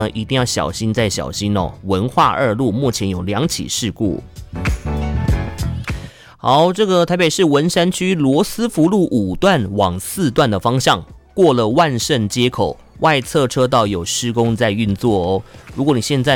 一定要小心再小心哦。文化二路目前有2起事故。好，这个台北市文山区罗斯福路5段往4段的方向，过了万盛街口，外侧车道有施工在运作哦。如果你现在